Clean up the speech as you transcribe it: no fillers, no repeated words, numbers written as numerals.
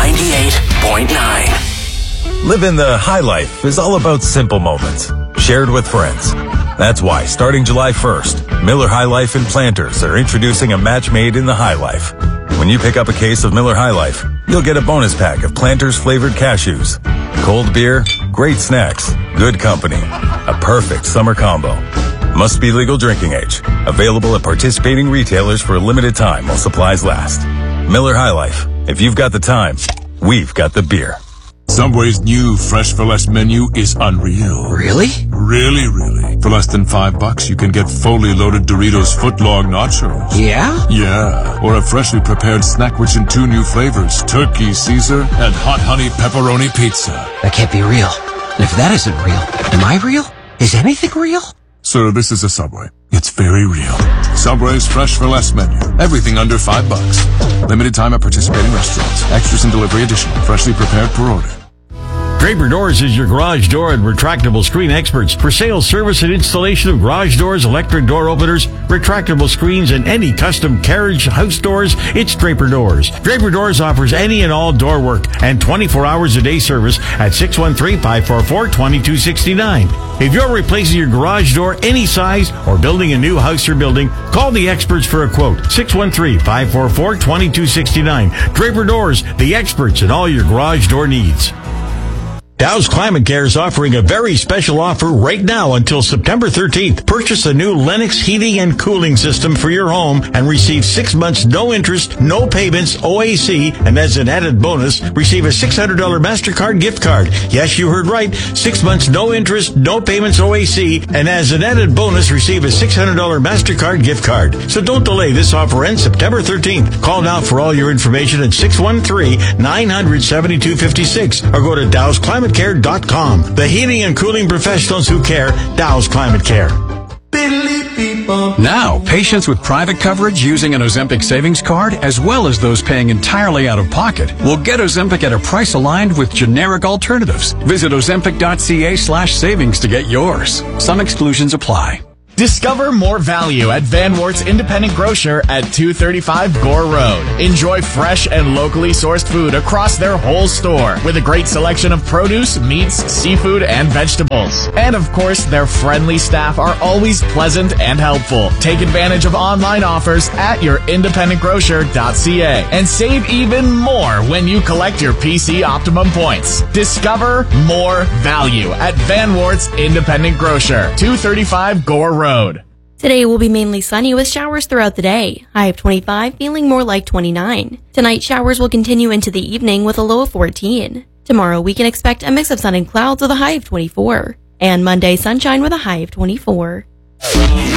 98.9. Living the high life is all about simple moments, shared with friends. That's why, starting July 1st, Miller High Life and Planters are introducing a match made in the High Life. When you pick up a case of Miller High Life, you'll get a bonus pack of Planters flavored cashews. Cold beer, great snacks, good company. A perfect summer combo. Must be legal drinking age. Available at participating retailers for a limited time while supplies last. Miller High Life. If you've got the time, we've got the beer. Subway's new Fresh for Less menu is unreal. Really? Really. For less than $5, you can get fully loaded Doritos footlong nachos. Yeah? Yeah. Or a freshly prepared snack rich in 2 new flavors, Turkey Caesar and Hot Honey Pepperoni Pizza. That can't be real. And if that isn't real, am I real? Is anything real? Sir, this is a Subway. It's very real. Subway's Fresh for Less menu. Everything under $5. Limited time at participating restaurants. Extras and delivery additional. Freshly prepared per order. Draper Doors is your garage door and retractable screen experts for sales, service, and installation of garage doors, electric door openers, retractable screens, and any custom carriage house doors. It's Draper Doors. Draper Doors offers any and all door work and 24 hours a day service at 613-544-2269. If you're replacing your garage door any size or building a new house or building, call the experts for a quote. 613-544-2269. Draper Doors, the experts in all your garage door needs. Dow's Climate Care is offering a very special offer right now until September 13th. Purchase a new Lennox heating and cooling system for your home and receive 6 months no interest, no payments, OAC, and as an added bonus, receive a $600 MasterCard gift card. Yes, you heard right. 6 months no interest, no payments, OAC, and as an added bonus, receive a $600 MasterCard gift card. So don't delay. This offer ends September 13th. Call now for all your information at 613-900-7256 or go to dowsclimatecare.com. The heating and cooling professionals who care. Dow's Climate Care. Now, patients with private coverage using an Ozempic savings card, as well as those paying entirely out of pocket, will get Ozempic at a price aligned with generic alternatives. Visit ozempic.ca/savings to get yours. Some exclusions apply. Discover more value at Van Wart's Independent Grocer at 235 Gore Road. Enjoy fresh and locally sourced food across their whole store with a great selection of produce, meats, seafood, and vegetables. And of course, their friendly staff are always pleasant and helpful. Take advantage of online offers at yourindependentgrocer.ca and save even more when you collect your PC Optimum points. Discover more value at Van Wart's Independent Grocer, 235 Gore Road. Today will be mainly sunny with showers throughout the day. High of 25, feeling more like 29. Tonight, showers will continue into the evening with a low of 14. Tomorrow, we can expect a mix of sun and clouds with a high of 24. And Monday, sunshine with a high of 24.